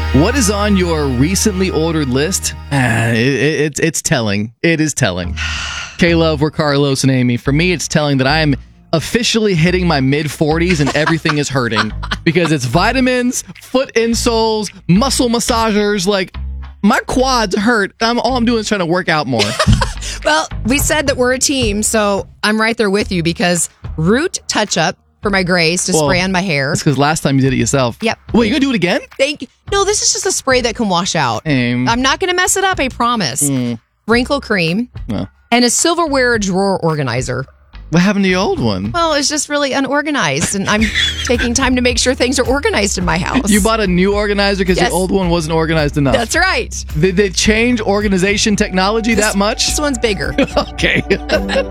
What is on your recently ordered list? It's telling. It is telling. K-Love, we're Carlos and Amy. For me, it's telling that I am officially hitting my mid-40s and everything is hurting. Because it's vitamins, foot insoles, muscle massagers. Like, my quads hurt. All I'm doing is trying to work out more. Well, we said that we're a team, so I'm right there with you because Root Touch-Up for my grays to spray on my hair. That's because last time you did it yourself. Yep. Wait, you gonna do it again? Thank you. No, this is just a spray that can wash out. I'm not going to mess it up, I promise. Wrinkle cream and a silverware drawer organizer. What happened to your old one? Well, it's just really unorganized, and I'm taking time to make sure things are organized in my house. You bought a new organizer because your old one wasn't organized enough. That's right. Did they change organization technology that much? This one's bigger. Okay.